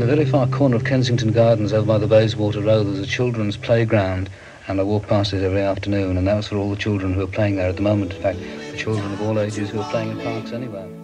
the very far corner of Kensington Gardens, over by the Bayswater Road, there's a children's playground, and I walk past it every afternoon, and that was for all the children who are playing there at the moment. In fact, the children of all ages who are playing in parks anywhere.